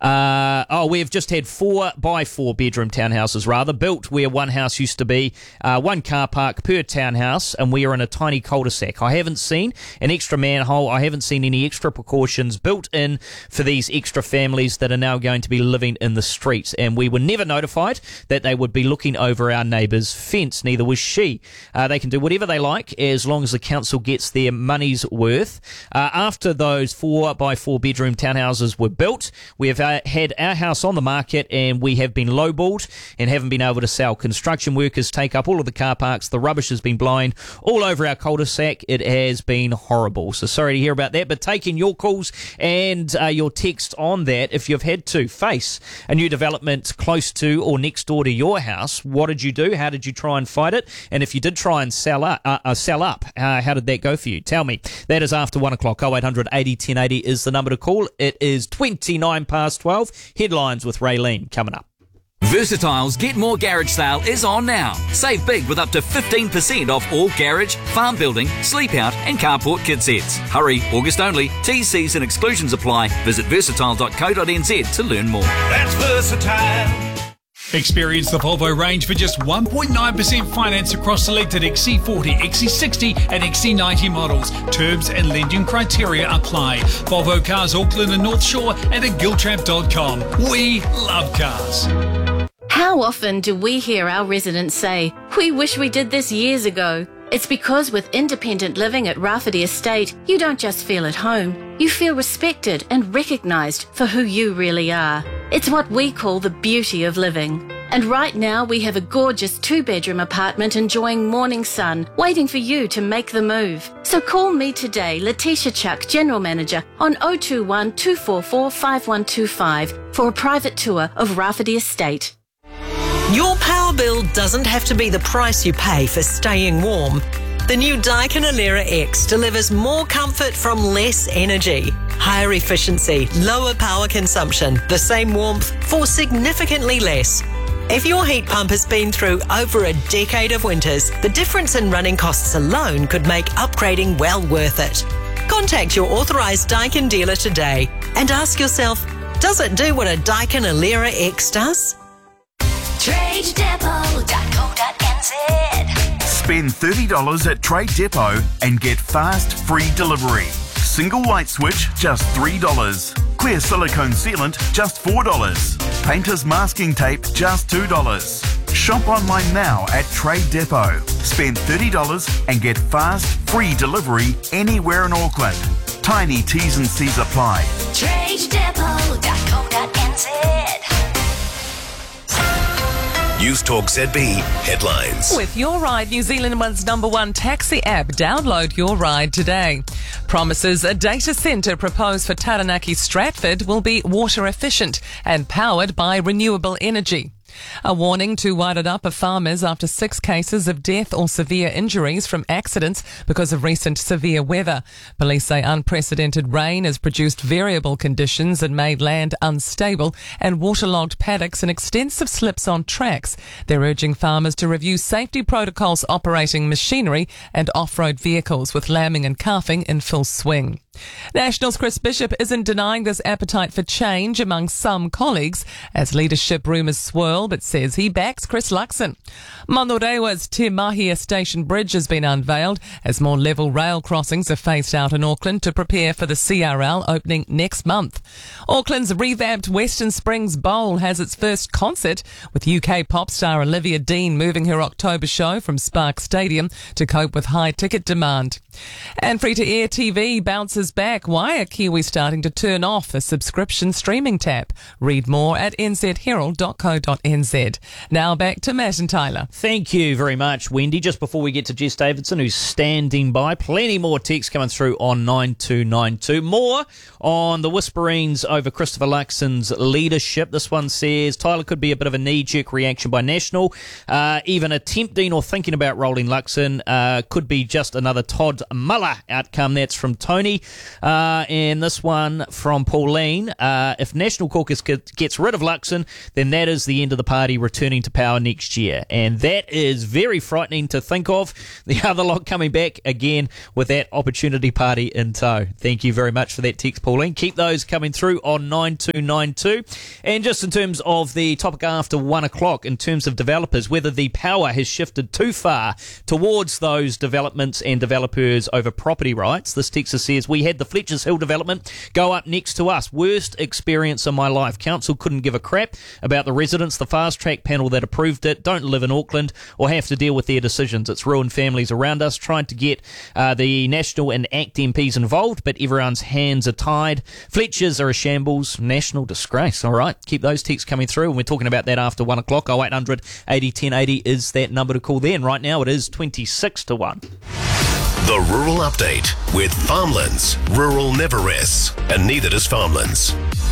We've just had 4x4 bedroom townhouses, built where one house used to be, one car park per townhouse, and we are in a tiny cul-de-sac. I haven't seen an extra manhole. I haven't seen any extra precautions built in for these extra families that are now going to be living in the streets. And we were never notified that they would be looking over our neighbour's fence. Neither was she. They can do whatever they like as long as the council gets their money's worth. After those 4x4 bedroom townhouses were built, we have had our house on the market and we have been lowballed and haven't been able to sell. Construction workers take up all of the car parks. The rubbish has been blown all over our cul-de-sac. It has been horrible. So sorry to hear about that, but taking your calls and your text on that, if you've had to face a new development close to or next door to your house, what did you do? How did you try and fight it? And if you did try and sell up, how did that go for you? Tell me. That is after 1 o'clock. 0800 80 1080 is the number to call. It is 29 past 12. Headlines with Raylene coming up. Versatile's Get More Garage sale is on now. Save big with up to 15% off all garage, farm building, sleep out and carport kit sets. Hurry, August only. T's, C's and exclusions apply. Visit versatile.co.nz to learn more. That's Versatile. Experience the Volvo range for just 1.9% finance across selected XC40, XC60 and XC90 models. Terms and lending criteria apply. Volvo Cars Auckland and North Shore and at giltrap.com. We love cars. How often do we hear our residents say, "We wish we did this years ago"? It's because with independent living at Rafferty Estate, you don't just feel at home, you feel respected and recognised for who you really are. It's what we call the beauty of living. And right now we have a gorgeous 2-bedroom apartment enjoying morning sun, waiting for you to make the move. So call me today, Letitia Chuck, General Manager, on 021 244 5125 for a private tour of Rafferty Estate. Your power bill doesn't have to be the price you pay for staying warm. The new Daikin Alera X delivers more comfort from less energy. Higher efficiency, lower power consumption, the same warmth for significantly less. If your heat pump has been through over a decade of winters, the difference in running costs alone could make upgrading well worth it. Contact your authorised Daikin dealer today and ask yourself, does it do what a Daikin Alera X does? TradeDepot.co.nz. Spend $30 at Trade Depot and get fast, free delivery. Single light switch, just $3. Clear silicone sealant, just $4. Painter's masking tape, just $2. Shop online now at Trade Depot. Spend $30 and get fast, free delivery anywhere in Auckland. Tiny T's and C's apply. TradeDepot.co.nz. News Talk ZB headlines. With Your Ride, New Zealand One's #1 taxi app. Download Your Ride today. Promises a data centre proposed for Taranaki Stratford will be water efficient and powered by renewable energy. A warning to Wairarapa farmers after 6 cases of death or severe injuries from accidents because of recent severe weather. Police say unprecedented rain has produced variable conditions and made land unstable and waterlogged paddocks and extensive slips on tracks. They're urging farmers to review safety protocols operating machinery and off-road vehicles, with lambing and calving in full swing. National's Chris Bishop isn't denying this appetite for change among some colleagues as leadership rumours swirl, but says he backs Chris Luxon. Manurewa's Te Mahia Station Bridge has been unveiled as more level rail crossings are phased out in Auckland to prepare for the CRL opening next month. Auckland's revamped Western Springs Bowl has its first concert, with UK pop star Olivia Dean moving her October show from Spark Stadium to cope with high ticket demand. And free-to-air TV bounces back. Why are Kiwis starting to turn off a subscription streaming tap? Read more at nzherald.co.nz. Now back to Matt and Tyler. Thank you very much, Wendy. Just before we get to Jess Davidson, who's standing by, plenty more texts coming through on 9292. More on the whisperings over Christopher Luxon's leadership. This one says, Tyler, could be a bit of a knee-jerk reaction by National. Even attempting or thinking about rolling Luxon could be just another Todd Mount Muller outcome. That's from Tony. And this one from Pauline. If National Caucus gets rid of Luxon, then that is the end of the party returning to power next year. And that is very frightening to think of. The other lot coming back again with that Opportunity Party in tow. Thank you very much for that text, Pauline. Keep those coming through on 9292. And just in terms of the topic after 1 o'clock, in terms of developers, whether the power has shifted too far towards those developments and developers over property rights. This texter says, we had the Fletchers Hill development go up next to us. Worst experience of my life. Council couldn't give a crap about the residents. The fast track panel that approved it don't live in Auckland or have to deal with their decisions. It's ruined families around us. Trying to get the National and ACT MPs involved, but everyone's hands are tied. Fletchers are a shambles. National disgrace. All right, keep those texts coming through, and we're talking about that after 1 o'clock. 0800 80 1080 is that number to call then. Right now it is 26 to 1. The Rural Update with Farmlands. Rural never rests, and neither does Farmlands.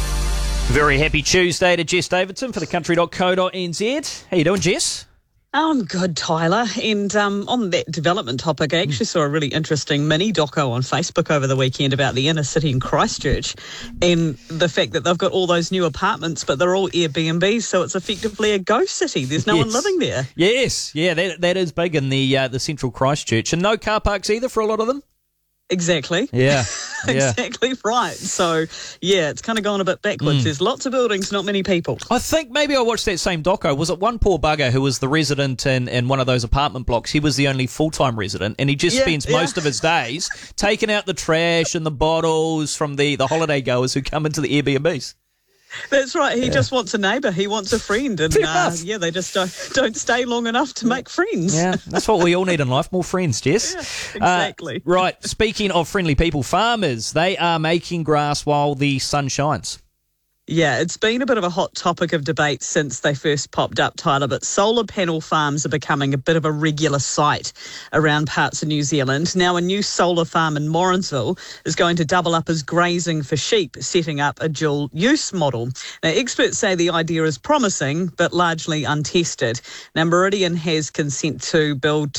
Very happy Tuesday to Jess Davidson for thecountry.co.nz. How you doing, Jess? I'm good, Tyler. And on that development topic, I actually saw a really interesting mini doco on Facebook over the weekend about the inner city in Christchurch and the fact that they've got all those new apartments, but they're all Airbnbs, so it's effectively a ghost city. There's no one living there. Yes, yeah, that is big in the central Christchurch. And no car parks either for a lot of them? Exactly. Yeah. Exactly right. So, yeah, it's kind of gone a bit backwards. There's lots of buildings, not many people. I think maybe I watched that same doco. Was it one poor bugger who was the resident in one of those apartment blocks? He was the only full-time resident, and he just spends most of his days taking out the trash and the bottles from the holiday goers who come into the Airbnbs. That's right. He just wants a neighbour. He wants a friend. And they just don't stay long enough to make friends. Yeah, that's what we all need in life, more friends, Jess. Yeah, exactly. Right, speaking of friendly people, farmers, they are making grass while the sun shines. Yeah, it's been a bit of a hot topic of debate since they first popped up, Tyler, but solar panel farms are becoming a bit of a regular sight around parts of New Zealand. Now, a new solar farm in Morrinsville is going to double up as grazing for sheep, setting up a dual-use model. Now, experts say the idea is promising, but largely untested. Now, Meridian has consent to build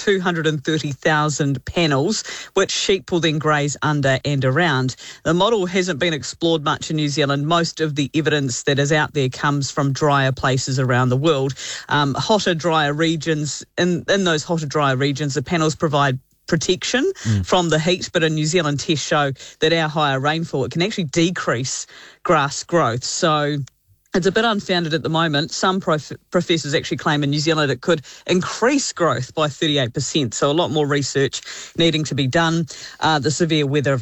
230,000 panels, which sheep will then graze under and around. The model hasn't been explored much in New Zealand. Most of the evidence that is out there comes from drier places around the world. Hotter, drier regions, in those hotter, drier regions, the panels provide protection from the heat, but in New Zealand tests show that our higher rainfall, it can actually decrease grass growth. So it's a bit unfounded at the moment. Some professors actually claim in New Zealand it could increase growth by 38%, so a lot more research needing to be done. The severe weather